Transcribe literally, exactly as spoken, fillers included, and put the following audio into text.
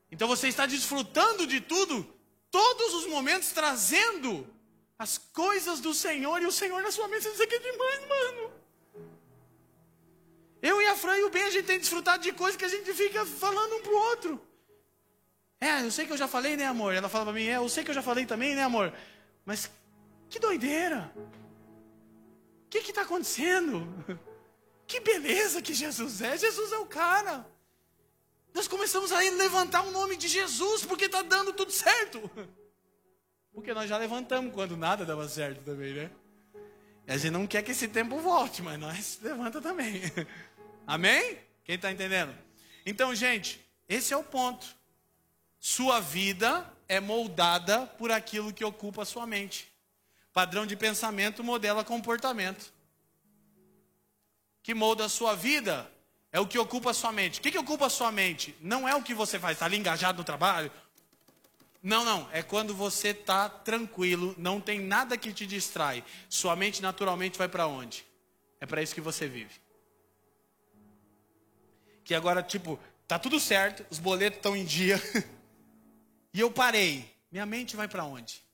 Então você está desfrutando de tudo, todos os momentos, trazendo as coisas do Senhor, e o Senhor na sua mente. Isso aqui é demais, mano. Eu e a Fran e o Ben, a gente tem desfrutado de coisas que a gente fica falando um pro outro. É, eu sei que eu já falei, né, amor? Ela fala pra mim, é, eu sei que eu já falei também, né, amor? Mas que doideira. O que que tá acontecendo? Que beleza que Jesus é. Jesus é o cara. Nós começamos a levantar o nome de Jesus porque está dando tudo certo. Porque nós já levantamos quando nada dava certo também, né? E a gente não quer que esse tempo volte, mas nós levanta também. Amém? Quem está entendendo? Então, gente, esse é o ponto. Sua vida é moldada por aquilo que ocupa a sua mente. Padrão de pensamento modela comportamento. Que molda a sua vida é o que ocupa a sua mente. O que, que ocupa a sua mente? Não é o que você faz, está ali engajado no trabalho. Não, não. É quando você está tranquilo, não tem nada que te distrai. Sua mente naturalmente vai para onde? É para isso que você vive. Que agora, tipo, tá tudo certo, os boletos estão em dia. E eu parei. Minha mente vai para onde?